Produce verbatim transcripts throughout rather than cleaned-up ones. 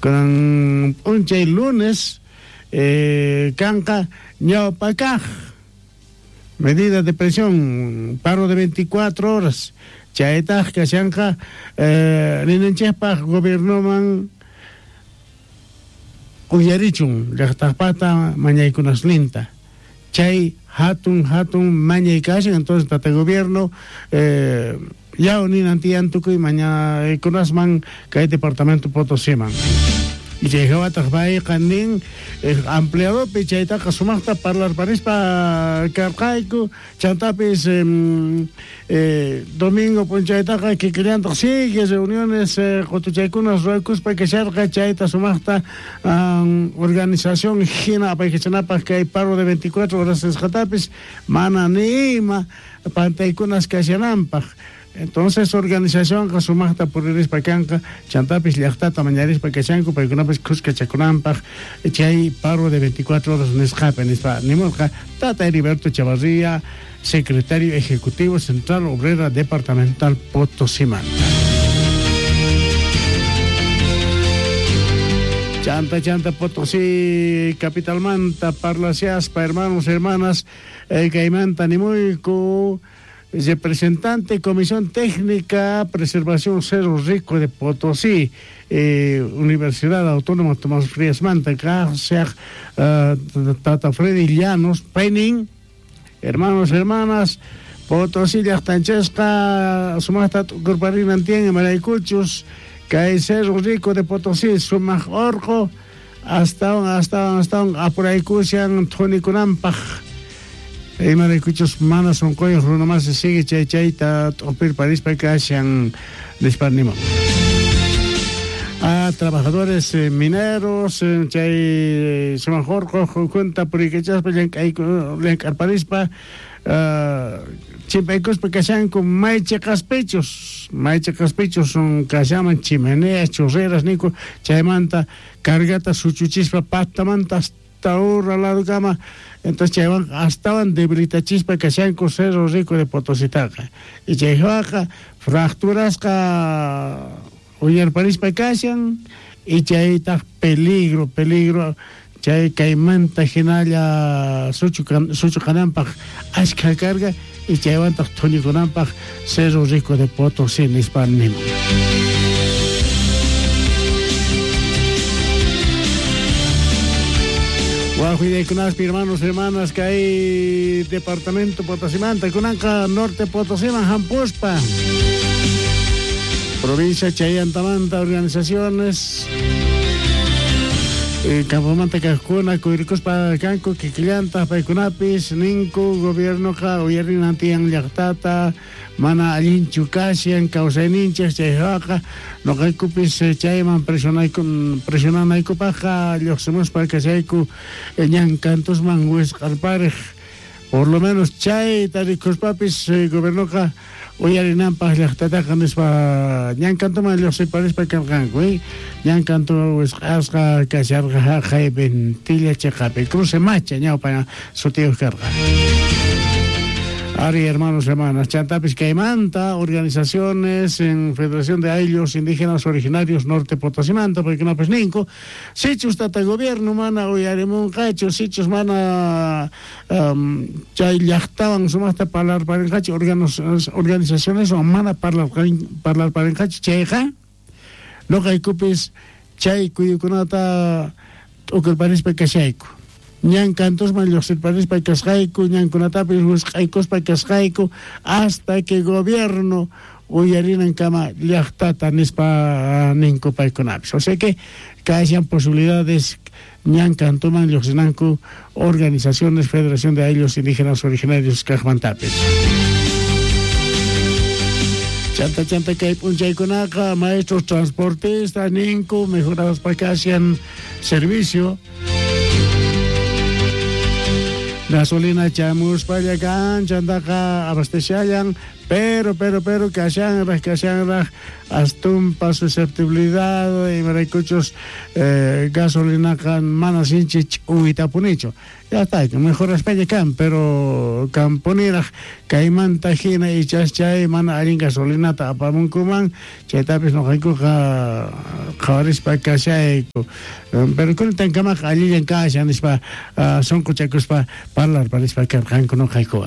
con unchay lunes eh, canca ñawpakaj medida de presión paro de veinticuatro horas chaytaj kashanqa eh, ninanchejpaj gobierno man uyarichun llaqtaqpata mañaykunasninta chay hatun hatun mañay kashan entonces tata gobierno eh, ya uninantiyan tukuy mañaykunasman kay departamento Potosiman y llegaba a Canin, empleado Pichaita, Casumacta, Parlar Parispa, Carcaico, Chantapis, eh, Domingo Ponchaita, que querían sigue reuniones, Cotuchaicunas, Roicus, para que se haga Chaita, Sumacta, organización Gina, para que se napa que hay paro de veinticuatro horas en Jatapis, Mananima, Pantaicunas, Casanampa. Entonces, organización que sumasta por el Ispacanca, Chantapis, Liachtata, Mañaris, Pacachanco, Paicunapis, Cusca, Chacunampaj, Chay, paro de veinticuatro horas en Escape, en Ispa, Nimolca, Tata Heriberto Chavarría, secretario ejecutivo central obrera departamental Potosimanta. Chanta, chanta, Potosí, capital Manta, Parla Siaspa, hermanos, hermanas, eh, Caimanta, Nimuico, representante, Comisión Técnica, Preservación Cerro Rico de Potosí, eh, Universidad Autónoma Tomás Frías Manta, García, uh, Tata Freddy Llanos, Penin, hermanos, hermanas, Potosí, Llachtanchesca, Sumasta, Corparina, Antien, Maraicuchos, Cae Cerro Rico de Potosí, Sumaj Orco, hasta hasta hasta Apuraicusian, Tonicunampaj, y me escuchas manas son coyos uno más se sigue chay chay ta opir París para que hayan desparnimo a trabajadores eh, mineros eh, chay se mejor cojo cuenta por que ya pues en París para chimpaicos porque hayan con maiche caspechos maiche caspechos son que llaman chimeneas chorreras nico chaymanta cargata suchuchispa patamantas taurra la cama. Entonces llevan, estaban de Britachispa que se han Cerro Rico de Potositaca. Y llevan fracturas que Uyar París Pacasan y chaita peligro, peligro. Chay Caimanta Genalla Suchucanampaj Ashka carga y llevan Toniconampaj Cerro Rico de Potosí en Hispanimo. Hermanos, hermanas, que hay departamento Potosimanta, Cunanca, Norte Potosima, Jampuspa, provincia Chayantamanta, organizaciones, eh, Campamanta Cajuna, Cuiricuspa, Canco, Quiquillanta, Paicunapis, Ninco, Gobierno, Uyerinantian, Yactata, Mana Alin Chucasian, Causaninchas, Chayajaca, no hay cupis chayman presionan hay copaja los hemos para que se cu ñan cantos mangues carparej por lo menos chay taricos papis gobernó hoy arinan pa llaqtata canes pa ñan canto man los separes para que güey ñan canto es asca casarga jay ventilla checape cruce macha ñao para soteo carga. Ari, hermanos, hermanas, Chantapis Caimanta, organizaciones en Federación de Ayllus Indígenas Originarios Norte Potosimanta, porque no pues ninco, sichos tata gobierno, mana, oyaremon cacho, sichos mana, um, chay llachtaban, sumasta parlar para el cacho, organizaciones o mana parlar parlar para el cacho, chayja, lo que hay cupis, chay cuyukunata, o que el país pecacheco. Ñan cantos man los país para casjaico, ñan conatapis los jaicos para casjaico, hasta que el gobierno uyarina en cama llactata nispa ninco para conapis. O sea que que hayan posibilidades ñan canto man los nanco organizaciones Federación de Ayllus Indígenas Originarios Cajmantapis. Chanta chanta que hay punchay conaca, maestros transportistas, ninco, mejoradas para que hayan servicio. Gasolina chamus payakan, chandaca abasteciayan, pero pero pero kashanraj kashanraj astumpa susceptibilidad y maricuchos eh, gasolina kan mana sinchich uitapunicho. Ya está, que mejor España can, pero camponira caimanta jina y chaschay mana arin gasolina tapamun kuman, chetapis no haiku ka kawaris pa kashay ko. Pero kun tan kama ali en casa nispa son kuchakos pa parlar para nispa kan ko no haiku.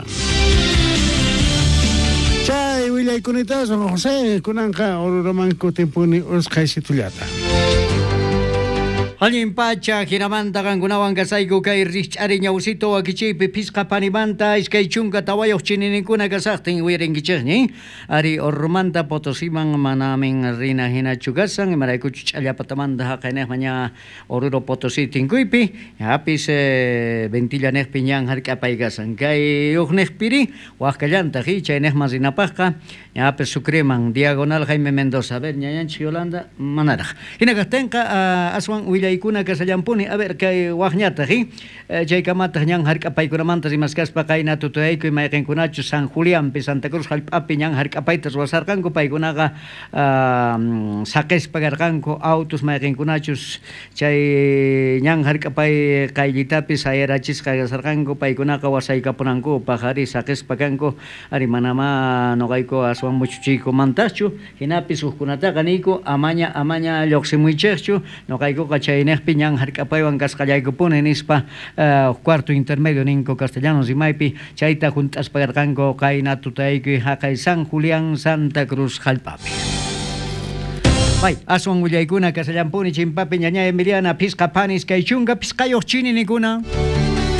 Chay wilay kunita son José kunanka oromanko tempuni os kaisituliata. Alguien pacha, Giramanta, Gangunawan, Gasaigo, Kai, Rich, Ariñausito, Akichipi, Pisca, Panimanta, Iskaichunga, Tawayo, Chininicuna, Gasartin, Wiringicherni, Ari, Ormanta, Potosiman, Manamin, Rina, Hina, Chugasan, Maracuch, Alapatamanda, Hakanehmania, Oruro, Potosi, Tinguipi, Apis, Ventilla, Nespiñan, Harcapaigasan, Kai, Ugnespiri, Huascallanta, Hicha, Nesmas, Inapasca, Apes, Sucreman, Diagonal, Jaime Mendoza, Bernianchi, Yolanda, Manara. Inagastenka, Aswan, William. Ikuna kasayampuni a ver kay wahñata hi jay kamata ñan harkapay kunamantas y maskas pakayna tutuyayku mayqin kunachu San Julián pi Santa Cruz halpapi ñan harkapaytas wasarqanku paykunaqa saqes pagarqanku autos mayqin kunachus chay ñan harkapay qaylitapi sayarachisqa gasarqanku paykunaqa wasaykapunanku pajari saqes paganku ari manama noqayku aswan muchuchiyku mantaschu hinapi suqkunataqa niyku amaña amaña lluqsimuychikchu noqayku chay Piñan, Harcapaywan, Cascallaicupune, Nispa, cuarto intermedio, Ninco, Castellanos y Maipi, Chaita, Juntas Pagargango, Caina, Tutaico, Jacay, San Julián, Santa Cruz, Jalpapi. Vai, Aswan, Willaicuna, Castellampuni, Chimpapi, Ñaña, Emiliana, Pisca, Panis, Caichunga, Piscayo, Chini, Ninguna.